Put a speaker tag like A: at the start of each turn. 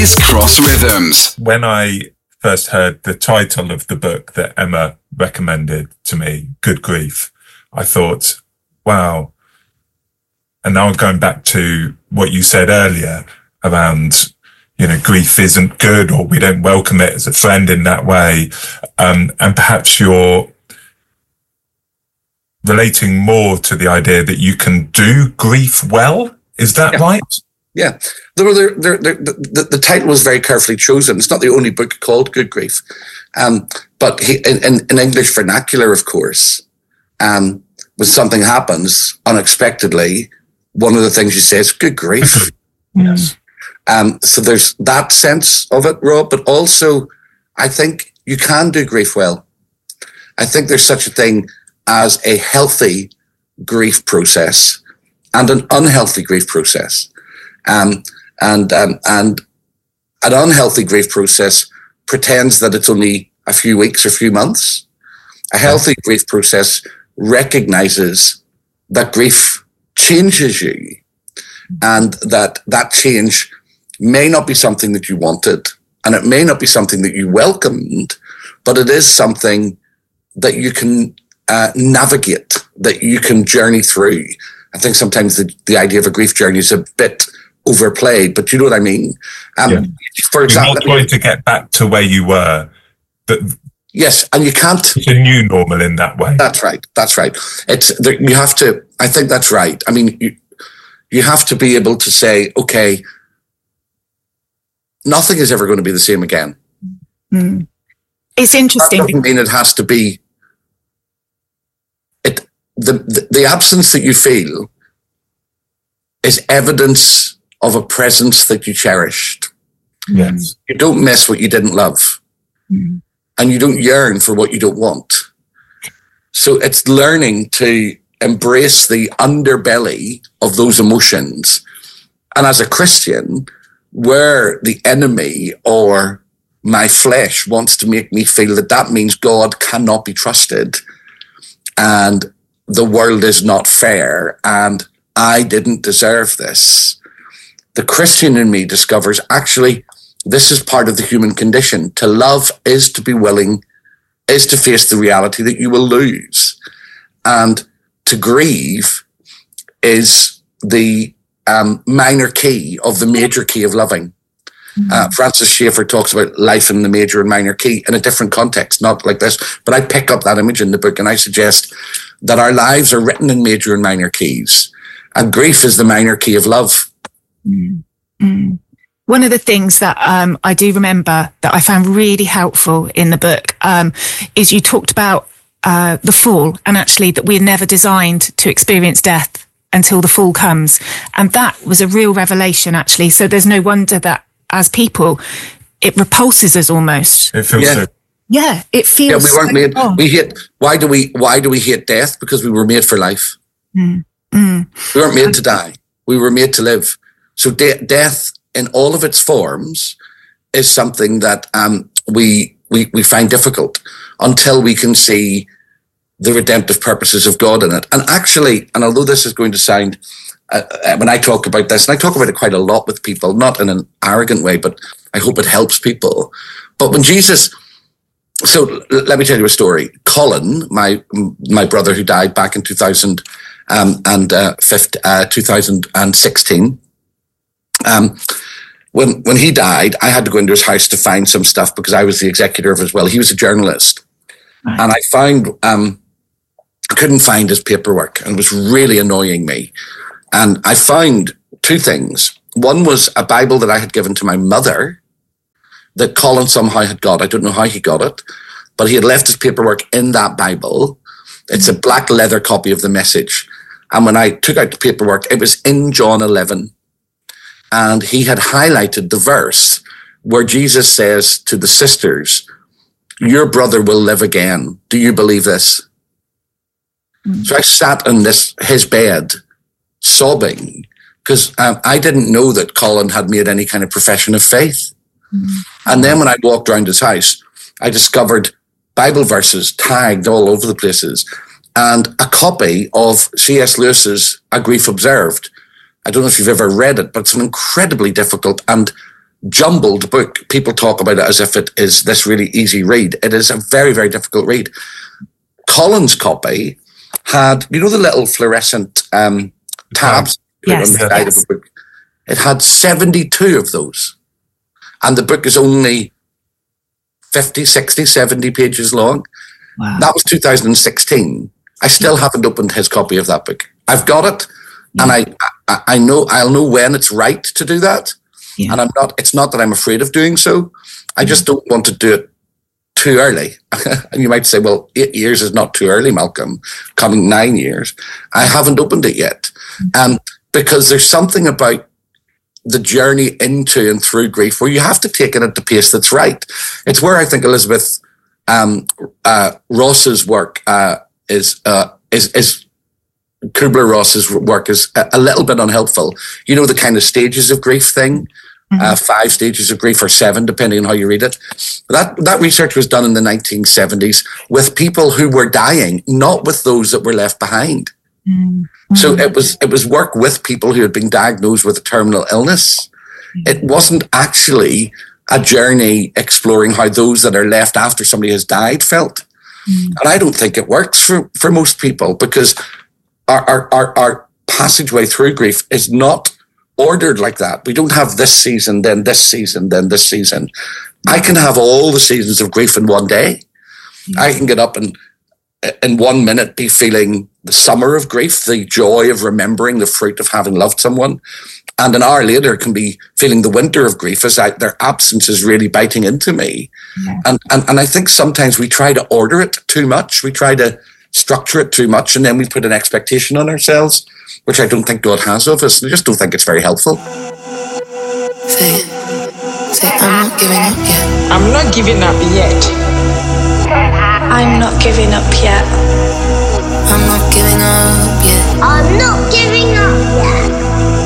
A: is Cross Rhythms.
B: When I first heard the title of the book that Emma recommended to me, Good Grief, I thought, wow. And now I'm going back to what you said earlier around, grief isn't good, or we don't welcome it as a friend in that way. And perhaps you're relating more to the idea that you can do grief well. Is that right?
C: Yeah. The title was very carefully chosen. It's not the only book called Good Grief. But in English vernacular, of course, when something happens unexpectedly, one of the things you say is good grief.
B: Yes.
C: So there's that sense of it, Rob, but also I think you can do grief well. I think there's such a thing as a healthy grief process and an unhealthy grief process. And an unhealthy grief process pretends that it's only a few weeks or a few months. A healthy grief process recognizes that grief changes you, and that change may not be something that you wanted, and it may not be something that you welcomed, but it is something that you can navigate, that you can journey through. I think sometimes the idea of a grief journey is a bit overplayed, but you know what I mean? For example,
B: you're not going to get back to where you were.
C: Yes, and you can't.
B: It's a new normal in that way.
C: That's right. You have to, I think that's right. I mean, you have to be able to say, okay, nothing is ever going to be the same again.
D: Mm. It's interesting.
C: That doesn't mean it has to be. The absence that you feel is evidence of a presence that you cherished.
B: Yes.
C: You don't miss what you didn't love.
D: Mm.
C: And you don't yearn for what you don't want. So it's learning to embrace the underbelly of those emotions. And as a Christian, where the enemy or my flesh wants to make me feel that means God cannot be trusted and the world is not fair and I didn't deserve this, the Christian in me discovers actually this is part of the human condition. To love is to be willing, is to face the reality that you will lose. And to grieve is the minor key of the major key of loving. Mm-hmm. Francis Schaeffer talks about life in the major and minor key in a different context, not like this, but I pick up that image in the book and I suggest that our lives are written in major and minor keys, and grief is the minor key of love.
D: Mm-hmm. One of the things that I do remember that I found really helpful in the book is you talked about the fall, and actually that we're never designed to experience death until the fall comes. And that was a real revelation, actually. So there's no wonder that as people, it repulses us almost.
B: It feels so.
D: Yeah, it feels.
C: Yeah, we weren't made. Wrong. We hate. Why do we hate death? Because we were made for life.
D: Mm. Mm.
C: We weren't made to die. We were made to live. So death, in all of its forms, is something that we find difficult until we can see the redemptive purposes of God in it. And actually, and although this is going to sound, when I talk about this, and I talk about it quite a lot with people, not in an arrogant way, but I hope it helps people. But when Jesus, so let me tell you a story. Colin, my brother who died back in 2016, when he died, I had to go into his house to find some stuff because I was the executor of his will. He was a journalist. Right. And I found, I couldn't find his paperwork and it was really annoying me. And I found two things. One was a Bible that I had given to my mother that Colin somehow had got. I don't know how he got it, but he had left his paperwork in that Bible. It's a black leather copy of the Message. And when I took out the paperwork, it was in John 11. And he had highlighted the verse where Jesus says to the sisters, your brother will live again. Do you believe this? Mm-hmm. So I sat in his bed sobbing because I didn't know that Colin had made any kind of profession of faith. Mm-hmm. And then when I walked around his house, I discovered Bible verses tagged all over the places and a copy of C.S. Lewis's A Grief Observed. I don't know if you've ever read it, but it's an incredibly difficult and jumbled book. People talk about it as if it is this really easy read. It is a very, very difficult read. Colin's copy had, the little fluorescent tabs on the side of the book. It had 72 of those. And the book is only 50, 60, 70 pages long.
D: Wow.
C: That was 2016. I still haven't opened his copy of that book. I've got it, and I'll know when it's right to do that. Yeah. And it's not that I'm afraid of doing so. I just don't want to do it too early. And you might say, well, 8 years is not too early, Malcolm. Coming 9 years. I haven't opened it yet. Because there's something about the journey into and through grief where you have to take it at the pace that's right. It's where I think Elizabeth Ross's work is Kubler-Ross's work is a little bit unhelpful. The kind of stages of grief thing, 5 stages of grief or 7, depending on how you read it. That research was done in the 1970s with people who were dying, not with those that were left behind. Mm-hmm. So it was work with people who had been diagnosed with a terminal illness. It wasn't actually a journey exploring how those that are left after somebody has died felt. And I don't think it works for most people, because our passageway through grief is not ordered like that. We don't have this season, then this season, then this season. I can have all the seasons of grief in one day. I can get up and in 1 minute be feeling the summer of grief, the joy of remembering the fruit of having loved someone. And an hour later can be feeling the winter of grief as their absence is really biting into me. Yeah. And I think sometimes we try to order it too much. We try to structure it too much, and then we put an expectation on ourselves, which I don't think God has of us. I just don't think it's very helpful.
A: Say, I'm not giving up yet.
E: I'm not giving up yet.
A: I'm not giving up yet.